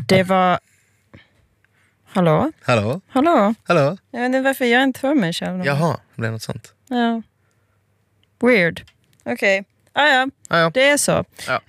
Det var... Hallå? Hallå? Hallå? Hallå? Jag vet inte varför jag inte hör mig själv. Jaha, det blev något sånt. Ja. Weird. Okej. Ja. Det är så. Ja.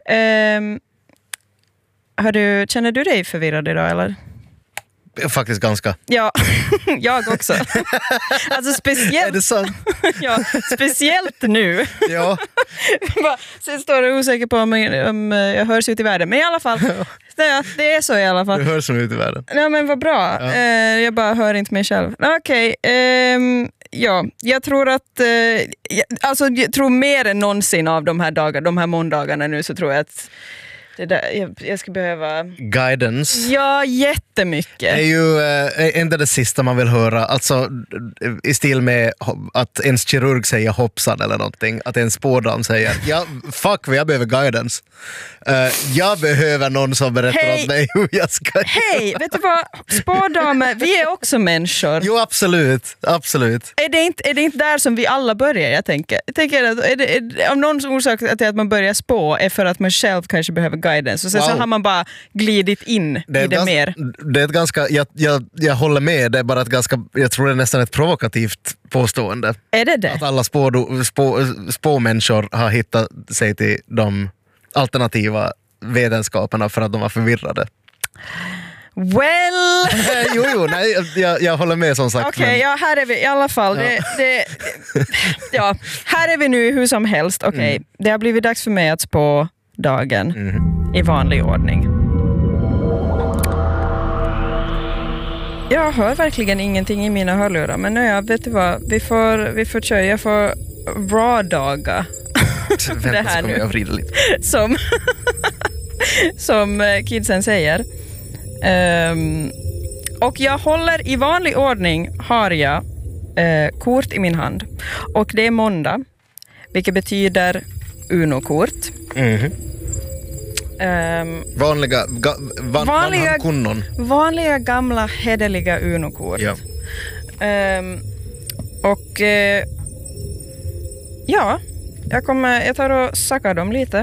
Känner du dig förvirrad idag eller? Faktiskt ganska. Ja, jag också. Alltså speciellt... Är det sant? Ja, speciellt nu. Ja. Sen står jag osäker på om jag hörs ut i världen. Men i alla fall, det är så i alla fall. Du hörs som ut i världen. Ja, men vad bra. Ja. Jag bara hör inte mig själv. Okej. Ja, jag tror att... jag tror mer än någonsin av de här måndagarna nu så tror jag att... jag ska behöva... Guidance. Ja, jättemycket. Det är ju inte det sista man vill höra. Alltså i stil med att ens kirurg säger hoppsan eller någonting. Att en spådam säger jag behöver guidance. Jag behöver någon som berättar åt mig hur jag ska... Hej, vet du vad? Spådamer, vi är också människor. Jo, absolut. Är det inte där som vi alla börjar, jag tänker att av någon orsak att man börjar spå är för att man själv kanske behöver guidance. Och sen så har man bara glidit in i det mer. Det är ett ganska, jag håller med, det är bara ett ganska, jag tror det är nästan ett provokativt påstående. Är det? Att alla spåmänniskor har hittat sig till de alternativa vetenskaperna för att de var förvirrade. Well... nej, jag håller med som sagt. Okej, ja, här är vi i alla fall. Ja. Här är vi nu hur som helst. Okej, det har blivit dags för mig att spå dagen i vanlig ordning. Jag hör verkligen ingenting i mina hörlurar, men vet du vad, vi får köra, jag får raw-daga det här nu. Jag vrida lite. Som kidsen säger. Och jag håller i vanlig ordning har jag kort i min hand. Och det är måndag, vilket betyder Uno-kort. Vanliga gamla hederliga Uno-kort. Ja. Jag tar och sackar dem lite.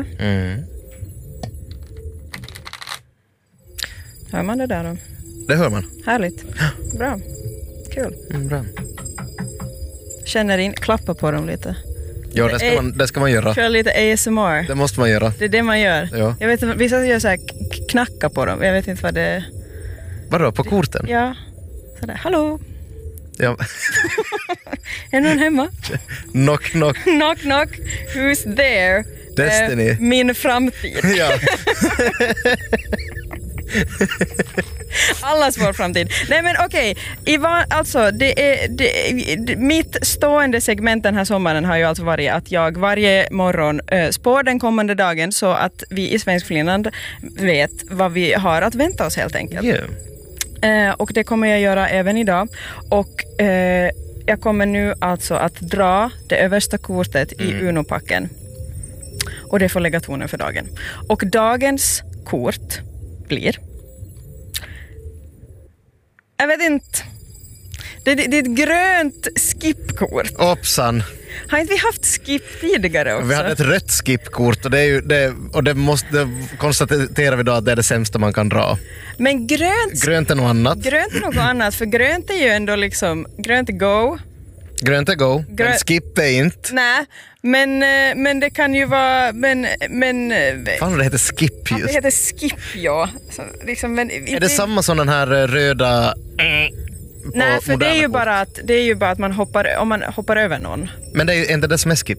Hör man det där då? Det hör man. Härligt. Bra. Kul. Bra. Känner in, klappa på dem lite. Ja, det ska man göra. Kör lite ASMR. Det måste man göra. Det är det man gör. Ja. Jag vet inte, vissa gör så här knacka på dem. Jag vet inte vad det är. Vadå, på korten? Ja. Sådär, hallå. Ja. Är någon hemma? Knock, knock. Knock, knock. Who's there? Destiny. Min framtid. Ja. Allas vår framtid. Nej men okej. Alltså mitt stående segment den här sommaren har ju alltså varit att jag varje morgon spår den kommande dagen så att vi i Svenskfinland vet vad vi har att vänta oss helt enkelt. Yeah. Och det kommer jag göra även idag. Och jag kommer nu alltså att dra det översta kortet i Uno-packen. Och det får lägga tonen för dagen. Och dagens kort blir... Jag vet inte. Det är ett grönt skipkort. Hoppsan. Har inte vi haft skip tidigare också? Vi hade ett rött skipkort och det konstaterar vi då att det är det sämsta man kan dra. Men grönt är något annat. Grönt är något annat, för grönt är ju ändå liksom, grönt är go. Grönt är go, men skip är inte. Nej, men det kan ju vara, men fan, det heter skip just. Det heter skip, ja. Så, liksom, men, är det samma som den här röda... Nej, för det är ju bara att man hoppar över någon. Men det är ju inte det som är skip.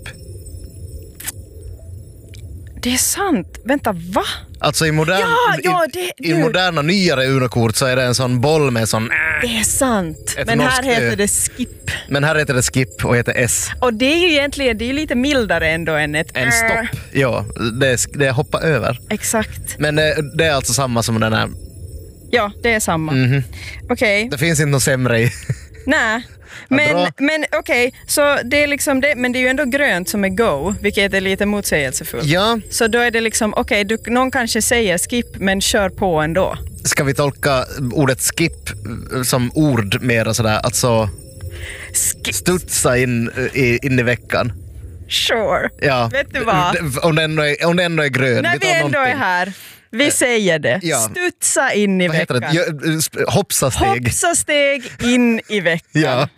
Det är sant. Vänta, va? Alltså i moderna nyare Uno-kort så är det en sån boll med sån... Det är sant. Men här heter det skip. Men här heter det skip och heter S. Och det är ju egentligen, det är ju lite mildare ändå än ett... En stopp. Ja, det är hoppa över. Exakt. Men det är alltså samma som den här... Ja, det är samma. Okej. Det finns inte något sämre i. Nej. Men okej, så det är liksom det, men det är ju ändå grönt som är go, vilket är lite motsägelsefullt. Ja. Så då är det liksom, någon kanske säger skip, men kör på ändå. Ska vi tolka ordet skip som ord mer sådär, alltså studsa in i veckan? Sure. Ja. Vet du vad? Om det ändå är grön. När vi ändå är här. Vi säger det. Ja. Studsa in i Vad heter veckan. det? Hoppsa steg. Hoppsa steg in i veckan. Ja.